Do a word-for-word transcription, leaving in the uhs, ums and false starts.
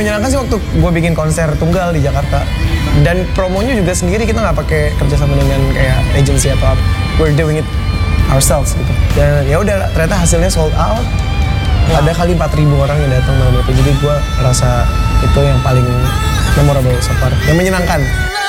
menyenangkan sih waktu gue bikin konser tunggal di Jakarta. Dan promonya juga sendiri, kita nggak pakai kerjasama dengan kayak agency atau apa. We're doing it ourselves gitu. Dan ya udah ternyata hasilnya sold out. Wow. Ada kali empat ribu orang yang datang malam itu. Jadi gue rasa itu yang paling memorable so far, yang menyenangkan.